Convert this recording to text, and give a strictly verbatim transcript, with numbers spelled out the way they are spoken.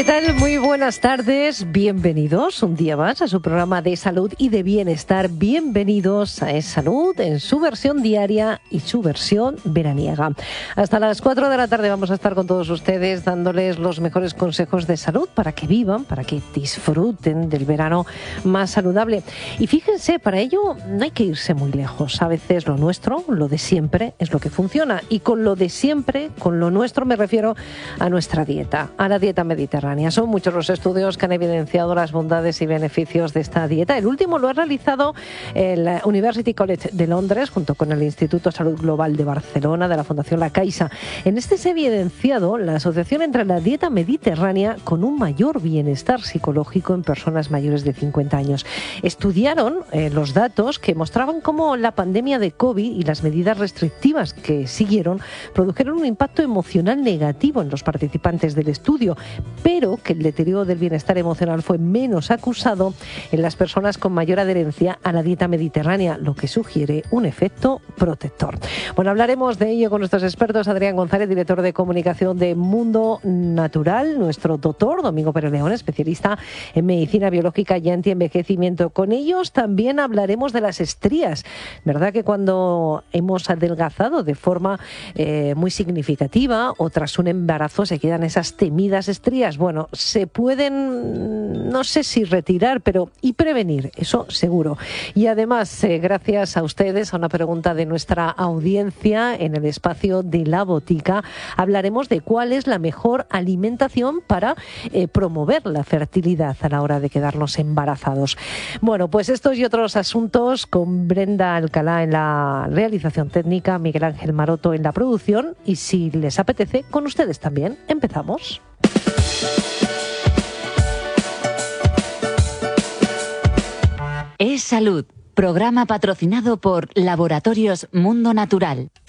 tal? Muy buenas tardes, bienvenidos un día más a su programa de salud y de bienestar. Bienvenidos a Es Salud en su versión diaria y su versión veraniega. Hasta las cuatro de la tarde vamos a estar con todos ustedes dándoles los mejores consejos de salud para que vivan, para que disfruten del verano más saludable. Y fíjense, para ello no hay que irse muy lejos. A veces lo nuestro, lo de siempre, es lo que funciona. Y con lo de siempre, con lo nuestro me refiero a nuestra dieta, a la dieta mediterránea. Son muchos los estudios que han evidenciado las bondades y beneficios de esta dieta. El último lo ha realizado el University College de Londres junto con el Instituto Salud Global de Barcelona de la Fundación La Caixa. En este se ha evidenciado la asociación entre la dieta mediterránea con un mayor bienestar psicológico en personas mayores de cincuenta años. Estudiaron eh, los datos que mostraban cómo la pandemia de COVID y las medidas restrictivas que siguieron produjeron un impacto emocional negativo en los participantes del estudio, pero que el deterioro del bienestar emocional fue menos acusado en las personas con mayor adherencia a la dieta mediterránea, lo que sugiere un efecto protector. Bueno, hablaremos de ello con nuestros expertos. Adrián González, director de comunicación de Mundo Natural, nuestro doctor Domingo Pérez León, especialista en medicina biológica y antienvejecimiento. Con ellos también hablaremos de las estrías. ¿Verdad que cuando hemos adelgazado de forma eh, muy significativa o tras un embarazo se quedan esas temidas estrías? Bueno, se pueden, no sé si retirar, pero y prevenir, eso seguro. Y además, eh, gracias a ustedes, a una pregunta de nuestra audiencia en el espacio de La Botica, hablaremos de cuál es la mejor alimentación para eh, promover la fertilidad a la hora de quedarnos embarazados. Bueno, pues estos y otros asuntos con Brenda Alcalá en la realización técnica, Miguel Ángel Maroto en la producción, y si les apetece, con ustedes también. Empezamos. Es Salud, programa patrocinado por Laboratorios Mundo Natural.